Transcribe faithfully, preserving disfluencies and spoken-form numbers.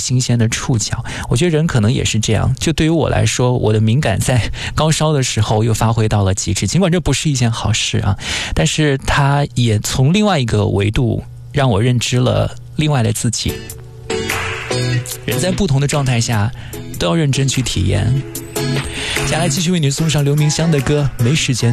新鲜的触角。我觉得人可能也是这样，就对于我来说，我的敏感在高烧的时候又发挥到了极致，尽管这不是一件好事啊，但是它也从另外一个维度让我认知了另外的自己。人在不同的状态下都要认真去体验。接下来继续为你送上刘明湘的歌《没时间》。